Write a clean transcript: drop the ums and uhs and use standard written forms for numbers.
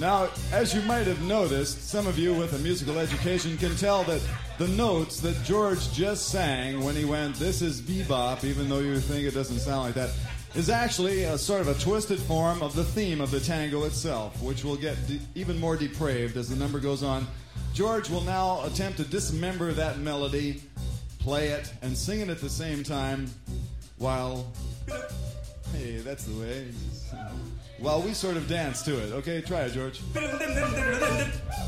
Now, as you might have noticed, some of you with a musical education can tell that the notes that George just sang when he went, "This is bebop," even though you think it doesn't sound like that, is actually a sort of a twisted form of the theme of the tango itself, which will get even more depraved as the number goes on. George will now attempt to dismember that melody, play it, and sing it at the same time while... Hey, that's the way. While we sort of dance to it. Okay, try it, George.